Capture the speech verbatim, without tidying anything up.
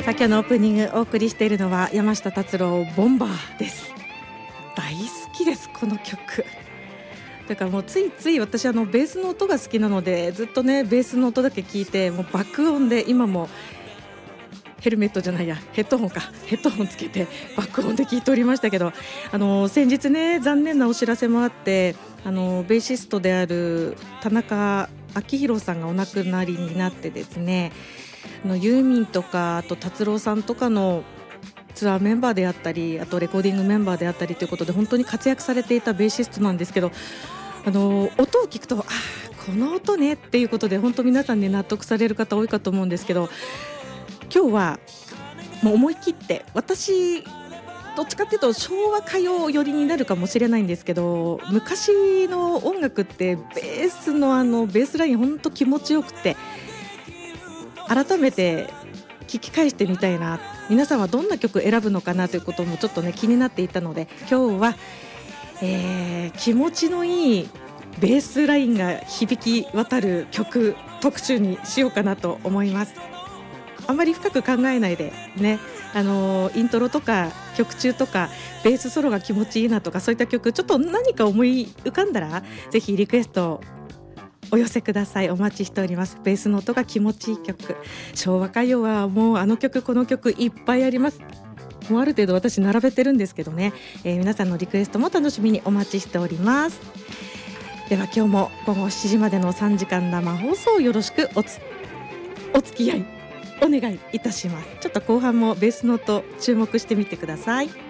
さあ今日のオープニングお送りしているのは山下達郎ボンバーです。大好きですこの曲。だからもうついつい私あのベースの音が好きなのでずっとねベースの音だけ聞いてもう爆音で今もヘルメットじゃないやヘッドホンかヘッドホンつけて爆音で聞いておりましたけど、あの先日ね残念なお知らせもあって、あのベーシストである田中昭宏さんがお亡くなりになってですね、あのユーミンとかあと達郎さんとかのツアーメンバーであったりあとレコーディングメンバーであったりということで本当に活躍されていたベーシストなんですけど、あの音を聞くとあこの音ねっていうことで本当皆さんね納得される方多いかと思うんですけど、今日はもう思い切って私どっちかっていうと昭和歌謡寄りになるかもしれないんですけど、昔の音楽ってベースのあのベースライン本当気持ちよくて改めて聞き返してみたいな、皆さんはどんな曲選ぶのかなということもちょっとね気になっていたので今日は、えー、気持ちのいいベースラインが響き渡る曲特集にしようかなと思います。あんまり深く考えないでね、あのー、イントロとか曲中とかベースソロが気持ちいいなとかそういった曲ちょっと何か思い浮かんだらぜひリクエストお寄せください。お待ちしております。ベースの音が気持ちいい曲、昭和歌謡はもうあの曲この曲いっぱいあります。もうある程度私並べてるんですけどね、えー、皆さんのリクエストも楽しみにお待ちしております。では今日も午後しちじまでのさんじかん生放送よろしくおつお付き合いお願いいたします。ちょっと後半もベースの音注目してみてください。